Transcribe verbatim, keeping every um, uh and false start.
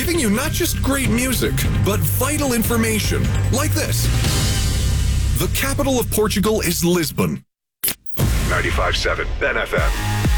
giving you not just great music, but vital information, like this. The capital of Portugal is Lisbon. ninety-five point seven Ben F M.